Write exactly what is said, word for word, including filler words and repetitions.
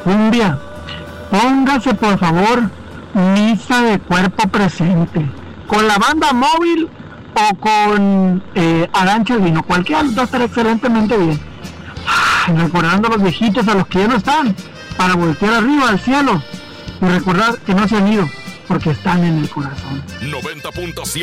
cumbia. Póngase por favor Misa de Cuerpo Presente, con la banda móvil o con eh, Arancha Vino, cualquiera va a estar excelentemente bien. Recordando a los viejitos, a los que ya no están, para voltear arriba al cielo y recordar que no se han ido, porque están en el corazón. noventa punto siete